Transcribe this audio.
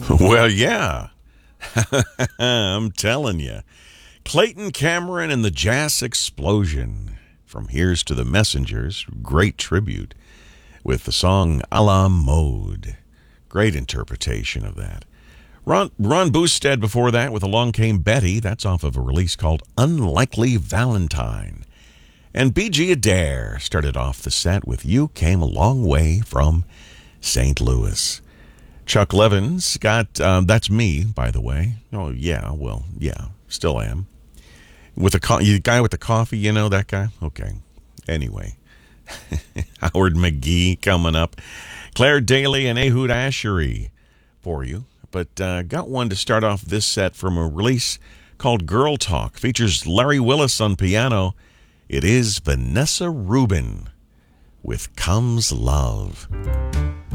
Well, yeah. I'm telling you. Clayton Cameron and the Jazz Explosion. From Here's to the Messengers. Great tribute with the song A la Mode. Great interpretation of that. Ron Boosted before that with Along Came Betty. That's off of a release called Unlikely Valentine. And B.G. Adair started off the set with You Came a Long Way from St. Louis. Chuck Levin's got, that's me, by the way. Oh, yeah, well, yeah, still am. With the guy with the coffee, you know that guy? Okay. Anyway, Howard McGee coming up. Claire Daly and Ehud Ashery for you. But got one to start off this set from a release called Girl Talk. Features Larry Willis on piano. It is Vanessa Rubin with Comes Love.